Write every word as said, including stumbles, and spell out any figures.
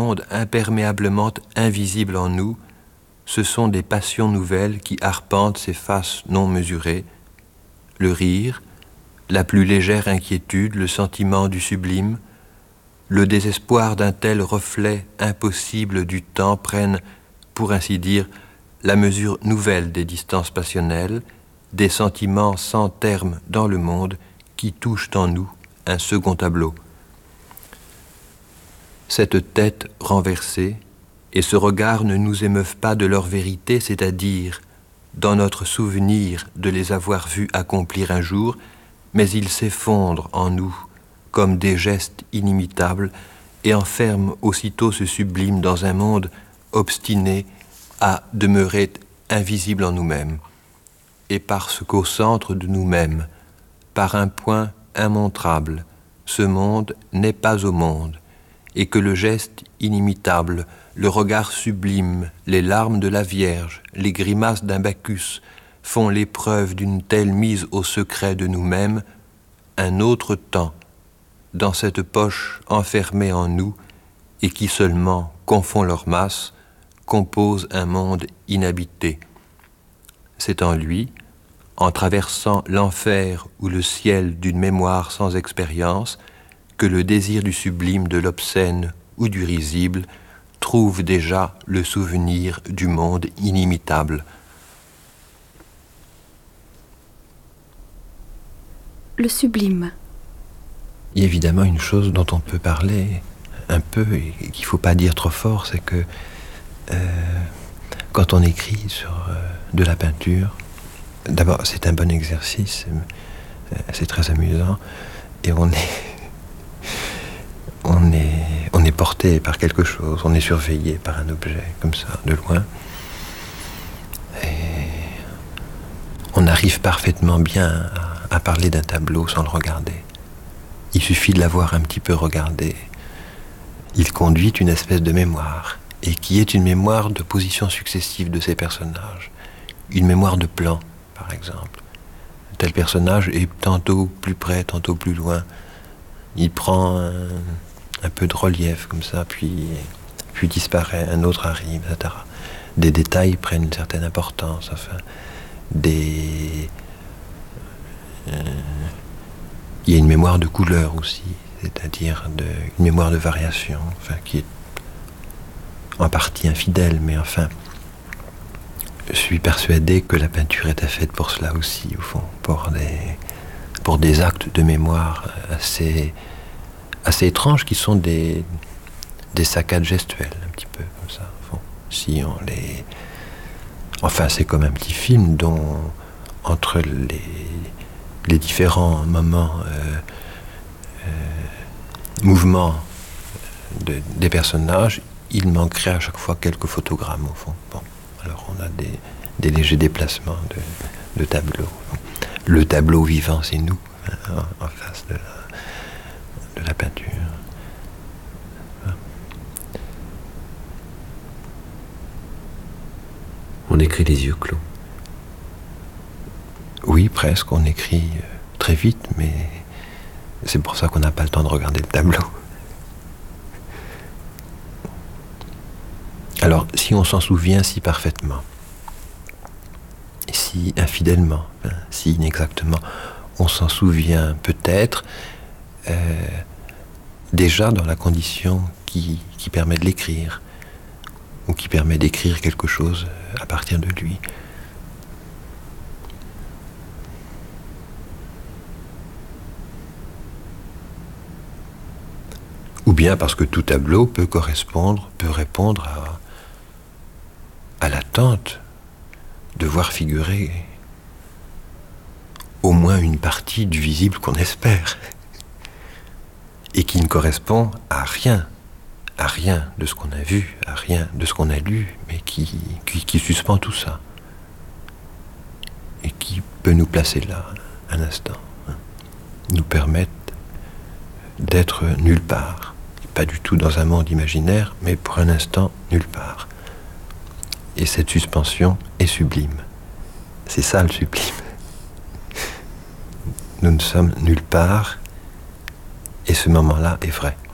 monde imperméablement invisible en nous, ce sont des passions nouvelles qui arpentent ces faces non mesurées, le rire, la plus légère inquiétude, le sentiment du sublime, le désespoir d'un tel reflet impossible du temps prennent, pour ainsi dire, la mesure nouvelle des distances passionnelles, des sentiments sans terme dans le monde qui touchent en nous un second tableau. Cette tête renversée et ce regard ne nous émeuvent pas de leur vérité, c'est-à-dire dans notre souvenir de les avoir vus accomplir un jour, mais ils s'effondrent en nous comme des gestes inimitables et enferment aussitôt ce sublime dans un monde obstiné à demeurer invisible en nous-mêmes. Et parce qu'au centre de nous-mêmes, par un point immontrable, ce monde n'est pas au monde, et que le geste inimitable, le regard sublime, les larmes de la Vierge, les grimaces d'un Bacchus font l'épreuve d'une telle mise au secret de nous-mêmes, un autre temps, dans cette poche enfermée en nous, et qui seulement confond leur masse, compose un monde inhabité. C'est en lui, en traversant l'enfer ou le ciel d'une mémoire sans expérience, que le désir du sublime, de l'obscène ou du risible trouve déjà le souvenir du monde inimitable. Le sublime. Il y a évidemment une chose dont on peut parler un peu et qu'il ne faut pas dire trop fort, c'est que euh, quand on écrit sur euh, de la peinture, d'abord c'est un bon exercice, euh, c'est très amusant et on est On est, on est porté par quelque chose, on est surveillé par un objet, comme ça, de loin. Et on arrive parfaitement bien à, à parler d'un tableau sans le regarder. Il suffit de l'avoir un petit peu regardé. Il conduit une espèce de mémoire, et qui est une mémoire de positions successives de ces personnages. Une mémoire de plan, par exemple. Tel personnage est tantôt plus près, tantôt plus loin. Il prend un... un peu de relief comme ça, puis, puis disparaît, un autre arrive, et cetera. Des détails prennent une certaine importance, enfin, des... Euh, il y a une mémoire de couleur aussi, c'est-à-dire de, une mémoire de variation, enfin, qui est en partie infidèle, mais enfin, je suis persuadé que la peinture était faite pour cela aussi, au fond, pour des, pour des actes de mémoire assez... assez étranges qui sont des, des saccades gestuelles, un petit peu comme ça. Bon, si on les... Enfin, c'est comme un petit film dont, entre les, les différents moments, euh, euh, mouvements de, des personnages, il manquerait à chaque fois quelques photogrammes, au fond. Bon, alors on a des, des légers déplacements de, de tableaux. Le tableau vivant, c'est nous, hein, en face de la... de la peinture. On écrit les yeux clos. Oui, presque, on écrit très vite, mais c'est pour ça qu'on n'a pas le temps de regarder le tableau. Alors, si on s'en souvient si parfaitement, si infidèlement, hein, si inexactement, on s'en souvient peut-être, euh, déjà dans la condition qui, qui permet de l'écrire, ou qui permet d'écrire quelque chose à partir de lui. Ou bien parce que tout tableau peut correspondre, peut répondre à, à l'attente de voir figurer au moins une partie du visible qu'on espère, et qui ne correspond à rien, à rien de ce qu'on a vu, à rien de ce qu'on a lu, mais qui, qui, qui suspend tout ça, et qui peut nous placer là, un instant, hein, nous permettre d'être nulle part, pas du tout dans un monde imaginaire, mais pour un instant nulle part. Et cette suspension est sublime. C'est ça le sublime. Nous ne sommes nulle part, et ce moment-là est vrai.